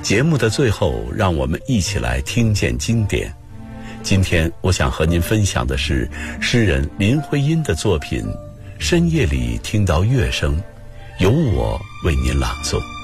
节目的最后，让我们一起来听见经典。今天我想和您分享的是诗人林徽因的作品《深夜里听到乐声》，由我为您朗诵。